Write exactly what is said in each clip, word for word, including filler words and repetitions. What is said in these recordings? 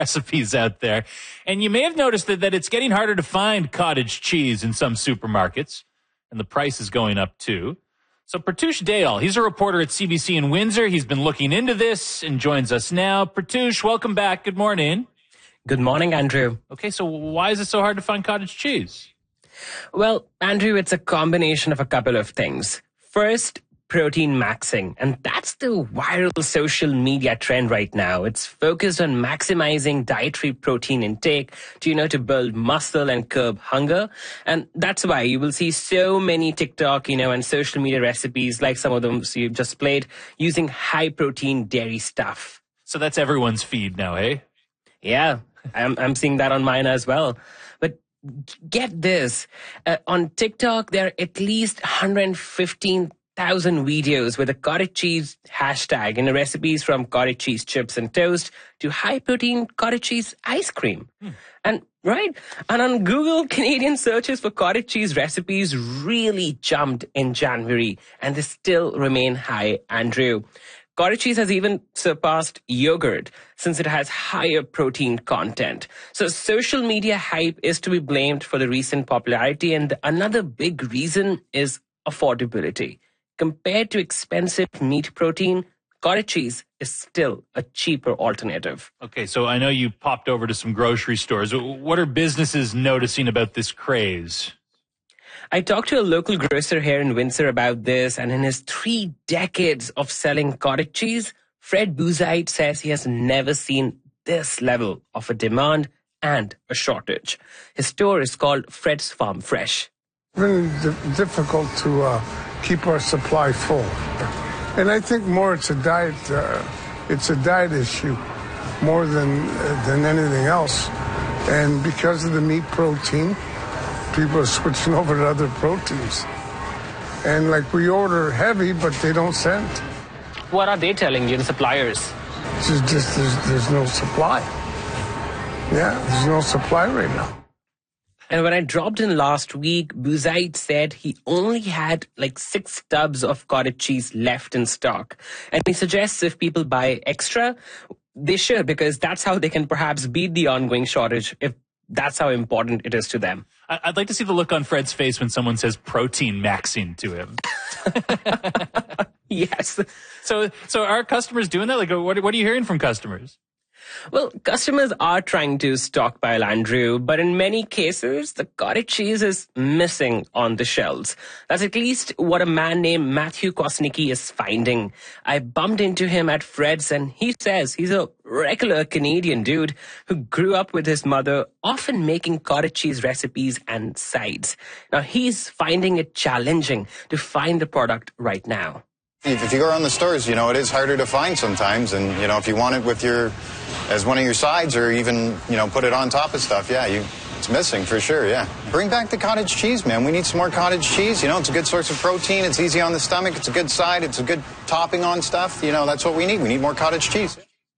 recipes out there. And you may have noticed that, that it's getting harder to find cottage cheese in some supermarkets, and the price is going up too. So Pratush Dayal, he's a reporter at C B C in Windsor. He's been looking into this and joins us now. Pratush, welcome back. Good morning. Good morning, Andrew. Okay, so why is it so hard to find cottage cheese? Well, Andrew, it's a combination of a couple of things. First, protein maxing, and that's the viral social media trend right now. It's focused on maximizing dietary protein intake to, you know, to build muscle and curb hunger. And that's why you will see so many TikTok, you know, and social media recipes like some of them you just played using high protein dairy stuff. So that's everyone's feed now, eh? Yeah, I'm, I'm seeing that on mine as well. But get this, uh, on TikTok, there are at least one hundred fifteen thousand videos with a cottage cheese hashtag in recipes from cottage cheese chips and toast to high protein cottage cheese ice cream. Hmm. And right. And on Google, Canadian searches for cottage cheese recipes really jumped in January, and they still remain high, Andrew. Cottage cheese has even surpassed yogurt since it has higher protein content. So social media hype is to be blamed for the recent popularity, and another big reason is affordability. Compared to expensive meat protein, cottage cheese is still a cheaper alternative. Okay, so I know you popped over to some grocery stores. What are businesses noticing about this craze? I talked to a local grocer here in Windsor about this, and in his three decades of selling cottage cheese, Fred Buzite says he has never seen this level of a demand and a shortage. His store is called Fred's Farm Fresh. It's been d- difficult to uh, keep our supply full. And I think more it's a diet, uh, it's a diet issue more than, uh, than anything else. And because of the meat protein, people are switching over to other proteins. And like we order heavy, but they don't send. What are they telling you, the suppliers? It's just, just there's, there's no supply. Yeah, there's no supply right now. And when I dropped in last week, Buzite said he only had like six tubs of cottage cheese left in stock. And he suggests if people buy extra, they should, because that's how they can perhaps beat the ongoing shortage, if that's how important it is to them. I'd like to see the look on Fred's face when someone says protein maxing to him. Yes. So, so are customers doing that? Like, what, what are you hearing from customers? Well, customers are trying to stockpile, Andrew, but in many cases, the cottage cheese is missing on the shelves. That's at least what a man named Matthew Kosnicki is finding. I bumped into him at Fred's, and he says he's a regular Canadian dude who grew up with his mother, often making cottage cheese recipes and sides. Now, he's finding it challenging to find the product right now. If you go around the stores, you know, it is harder to find sometimes. And, you know, if you want it with your, as one of your sides or even, you know, put it on top of stuff, yeah, you, it's missing for sure, yeah. Bring back the cottage cheese, man. We need some more cottage cheese. You know, it's a good source of protein. It's easy on the stomach. It's a good side. It's a good topping on stuff. You know, that's what we need. We need more cottage cheese.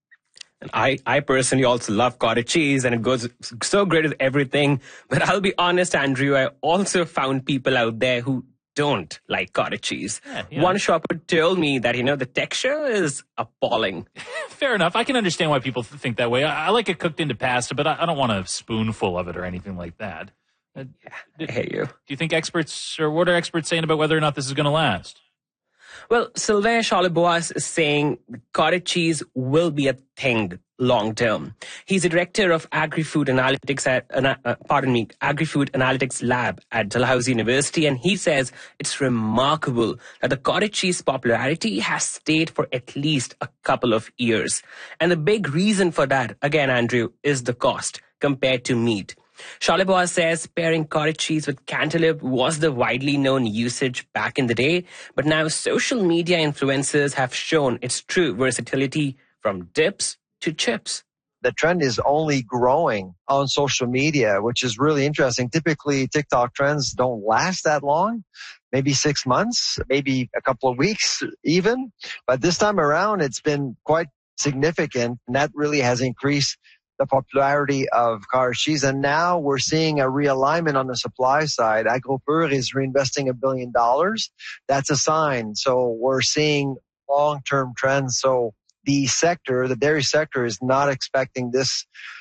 And I, I personally also love cottage cheese, and it goes so great with everything. But I'll be honest, Andrew, I also found people out there who don't like cottage cheese. Yeah, yeah. One shopper told me that, you know, the texture is appalling. Fair enough. I can understand why people think that way. I, I like it cooked into pasta, but I, I don't want a spoonful of it or anything like that. Uh, yeah, I hate you. Do you think experts, or what are experts saying about whether or not this is going to last? Well, Sylvain Charlebois is saying cottage cheese will be a thing long term. He's the director of Agri-Food Analytics at, uh, pardon me, Agri-Food Analytics Lab at Dalhousie University, and he says it's remarkable that the cottage cheese popularity has stayed for at least a couple of years. And the big reason for that, again, Andrew, is the cost compared to meat. Charlebois says pairing cottage cheese with cantaloupe was the widely known usage back in the day, but now social media influencers have shown its true versatility from dips to chips. The trend is only growing on social media, which is really interesting. Typically, TikTok trends don't last that long, maybe six months, maybe a couple of weeks even. But this time around, it's been quite significant, and that really has increased the popularity of cottage cheese. And now we're seeing a realignment on the supply side. Agropur is reinvesting a billion dollars. That's a sign. So we're seeing long-term trends. So the sector, the dairy sector, is not expecting this